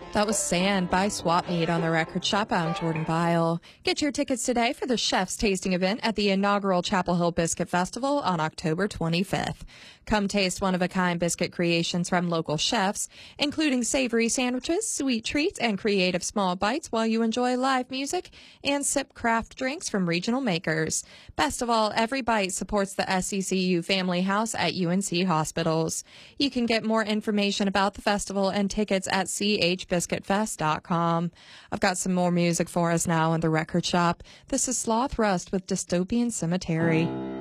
That was Sand by Swap Meet on the Record Shop. I'm Jordan Bile. Get your tickets today for the Chef's Tasting event at the inaugural Chapel Hill Biscuit Festival on October 25th. Come taste one-of-a-kind biscuit creations from local chefs, including savory sandwiches, sweet treats, and creative small bites while you enjoy live music and sip craft drinks from regional makers. Best of all, every bite supports the SCCU Family House at UNC Hospitals. You can get more information about the festival and tickets at chbiscuitfest.com. I've got some more music for us now in the Record Shop. This is Sloth Rust with Dystopian Cemetery.